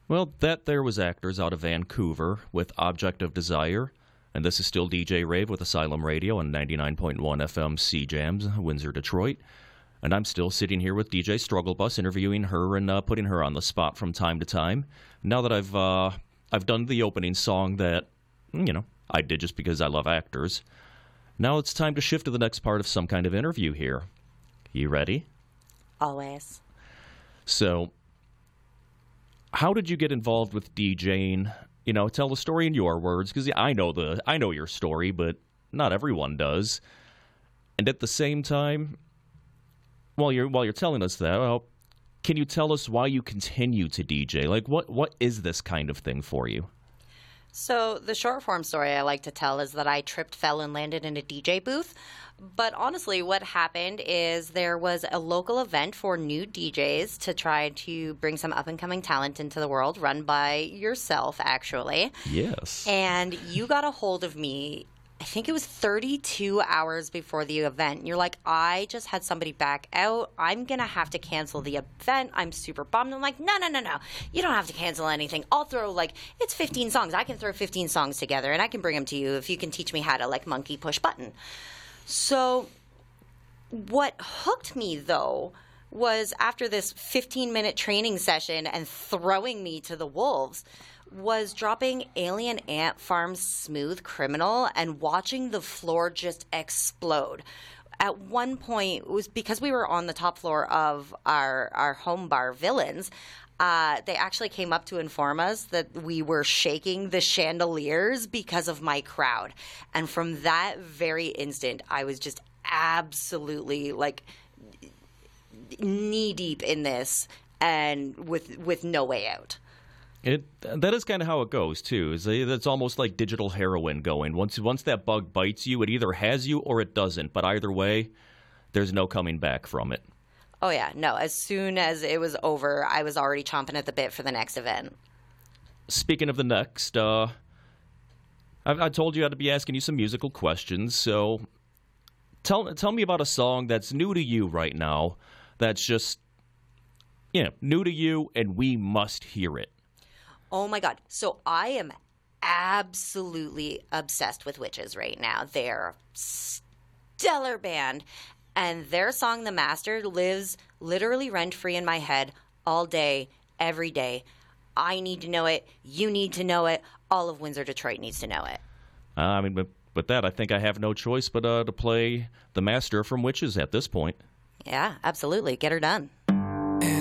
Well, that there was Actors out of Vancouver with Object of Desire. And this is still DJ Rave with Asylum Radio on 99.1 FM C-Jams, Windsor, Detroit. And I'm still sitting here with DJ Struggle Bus, interviewing her and putting her on the spot from time to time. Now that I've done the opening song that, I did just because I love Actors, now it's time to shift to the next part of some kind of interview here. You ready? Always. So, how did you get involved with DJing? Tell the story in your words, because I know your story, but not everyone does. And at the same time, while you're telling us that, can you tell us why you continue to DJ? Like, what is this kind of thing for you? So the short form story I like to tell is that I tripped, fell, and landed in a DJ booth. But honestly, what happened is there was a local event for new DJs to try to bring some up-and-coming talent into the world, run by yourself, actually. Yes. And you got a hold of me, I think it was 32 hours before the event. And you're like, I just had somebody back out. I'm going to have to cancel the event. I'm super bummed. I'm like, no. You don't have to cancel anything. I'll throw, it's 15 songs. I can throw 15 songs together, and I can bring them to you if you can teach me how to, monkey push button. So what hooked me, though, was after this 15-minute training session and throwing me to the wolves was dropping Alien Ant Farm's Smooth Criminal and watching the floor just explode. At one point, it was because we were on the top floor of our home bar, Villains. They actually came up to inform us that we were shaking the chandeliers because of my crowd. And from that very instant, I was just absolutely knee deep in this and with no way out. That is kind of how it goes, too. It's almost like digital heroin going. Once that bug bites you, it either has you or it doesn't. But either way, there's no coming back from it. Oh, yeah. No, as soon as it was over, I was already chomping at the bit for the next event. Speaking of the next, I told you I'd be asking you some musical questions. So tell me about a song that's new to you right now that's just, new to you and we must hear it. Oh, my God. So I am absolutely obsessed with Witches right now. They're a stellar band. And their song, The Master, lives literally rent-free in my head all day, every day. I need to know it. You need to know it. All of Windsor, Detroit needs to know it. With that, I think I have no choice but to play The Master from Witches at this point. Yeah, absolutely. Get her done.